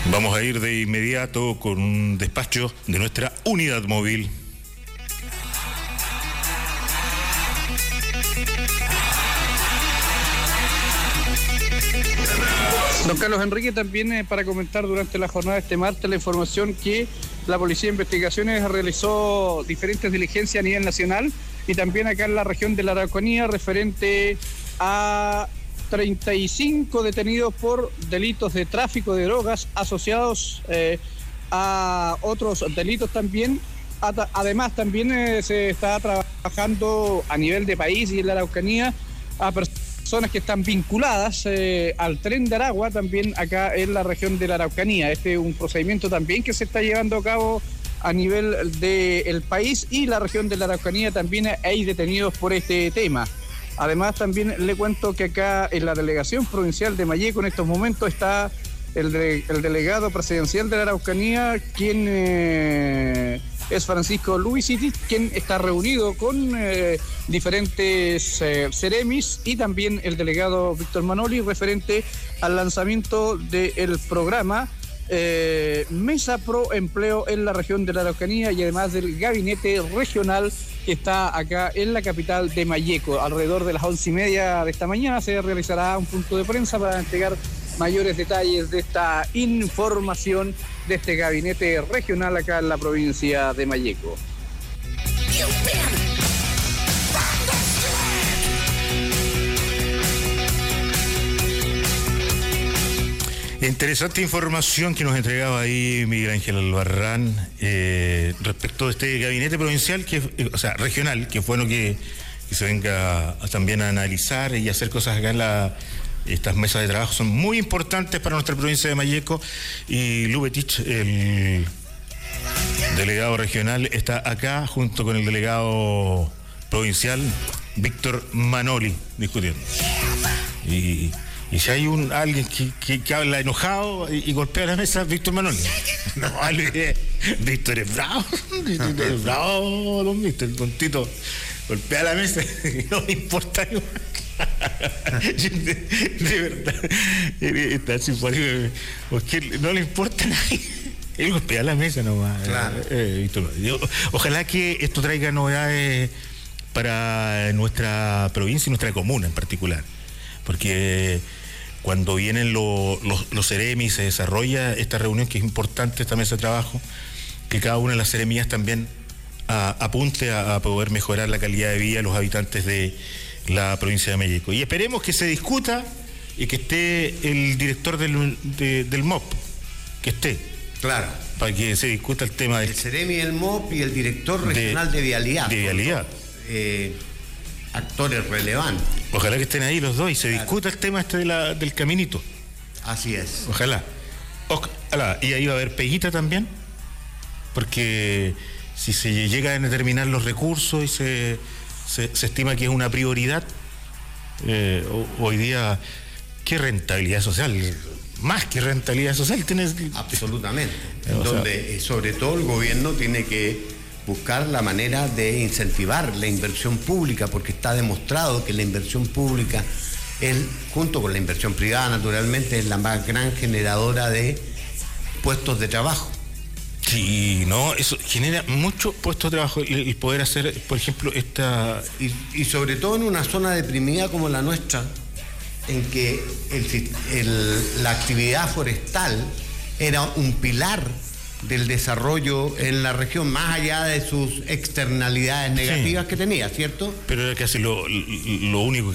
Vamos a ir de inmediato con un despacho de nuestra unidad móvil. Don Carlos Enrique, también para comentar durante la jornada de este martes la información que la Policía de Investigaciones realizó diferentes diligencias a nivel nacional y también acá en la región de la Araucanía referente a 35 detenidos por delitos de tráfico de drogas asociados a otros delitos también. Además, también se está trabajando a nivel de país y en la Araucanía a personas que están vinculadas al Tren de Aragua, también acá en la región de la Araucanía. Este es un procedimiento también que se está llevando a cabo a nivel del país y la región de la Araucanía también hay detenidos por este tema. Además, también le cuento que acá en la delegación provincial de Malleco en estos momentos está el delegado presidencial de la Araucanía, quien es Francisco Luisiti, quien está reunido con diferentes seremis y también el delegado Víctor Manoli referente al lanzamiento del programa Mesa Pro Empleo en la región de la Araucanía y además del gabinete regional que está acá en la capital de Malleco. Alrededor de las 11:30 de esta mañana se realizará un punto de prensa para entregar mayores detalles de esta información de este gabinete regional acá en la provincia de Malleco. Interesante información que nos entregaba ahí Miguel Ángel Albarrán respecto de este gabinete provincial, regional, que fue lo que se venga también a analizar y hacer cosas acá en estas mesas de trabajo. Son muy importantes para nuestra provincia de Malleco y Lubetich, el delegado regional, está acá junto con el delegado provincial Víctor Manoli discutiendo. Y si hay alguien que habla enojado y golpea la mesa, Víctor Manoli. No, Víctor es bravo. Víctor es bravo, don Víctor. El tontito golpea la mesa y no me importa. De verdad. Está simpático. Porque no le importa a nadie. Él golpea la mesa nomás. Claro. Víctor. Ojalá que esto traiga novedades para nuestra provincia y nuestra comuna en particular. Porque cuando vienen los seremis se desarrolla esta reunión, que es importante, esta mesa de trabajo, que cada una de las seremías también apunte a poder mejorar la calidad de vida de los habitantes de la provincia de Malleco. Y esperemos que se discuta y que esté el director del MOP, que esté. Claro. Para que se discuta el tema del... El seremi, el MOP y el director regional de vialidad. De vialidad. Actores relevantes. Ojalá que estén ahí los dos y se discuta el tema del caminito. Así es. Ojalá. Y ahí va a haber peguita también, porque si se llega a determinar los recursos y se estima que es una prioridad, hoy día, ¿qué rentabilidad social? Más que rentabilidad social tienes. Absolutamente. Donde sobre todo el gobierno tiene que buscar la manera de incentivar la inversión pública, porque está demostrado que la inversión pública, junto con la inversión privada, naturalmente, es la más gran generadora de puestos de trabajo. Sí, no, eso genera muchos puestos de trabajo, el poder hacer, por ejemplo, esta... Y sobre todo en una zona deprimida como la nuestra, en que la actividad forestal era un pilar del desarrollo en la región, más allá de sus externalidades negativas que tenía, ¿cierto? Pero era casi lo único